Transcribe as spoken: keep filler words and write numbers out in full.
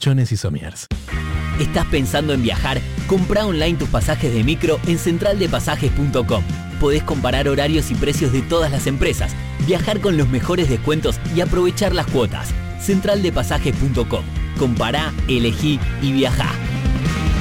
colchones y somiers. ¿Estás pensando en viajar? Comprá online tus pasajes de micro en central de pasajes punto com. Podés comparar horarios y precios de todas las empresas, viajar con los mejores descuentos y aprovechar las cuotas. central de pasajes punto com. Compará, elegí y viajá.